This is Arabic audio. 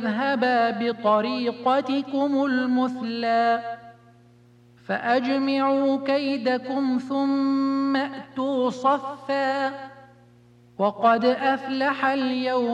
اذهبا بطريقتكم المثلى فأجمعوا كيدكم ثم أتوا صفا وقد أفلح اليوم